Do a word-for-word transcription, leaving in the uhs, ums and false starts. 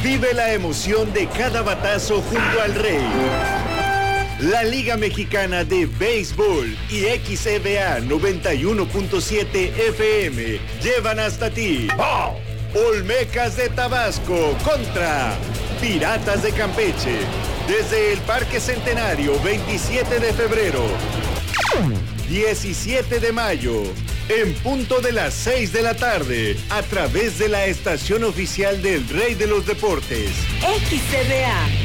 Vive la emoción de cada batazo junto al Rey. La Liga Mexicana de Béisbol y X E B A noventa y uno punto siete F M llevan hasta ti Olmecas de Tabasco contra Piratas de Campeche. Desde el Parque Centenario, veintisiete de febrero, diecisiete de mayo, en punto de las seis de la tarde, a través de la estación oficial del Rey de los Deportes. X E B A.